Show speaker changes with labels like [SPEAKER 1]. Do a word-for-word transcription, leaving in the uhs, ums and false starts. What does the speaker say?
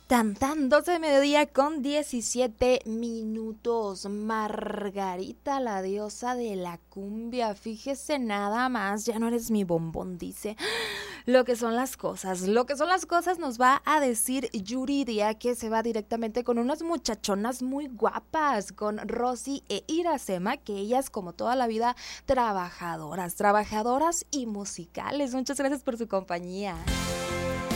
[SPEAKER 1] Tan tan, doce de mediodía con diecisiete minutos. Margarita, la diosa de la cumbia, fíjese nada más, ya no eres mi bombón, dice. Lo que son las cosas, lo que son las cosas nos va a decir Yuridia, que se va directamente con unas muchachonas muy guapas, con Rosy e Iracema, que ellas como toda la vida trabajadoras, trabajadoras y musicales. Muchas gracias por su compañía.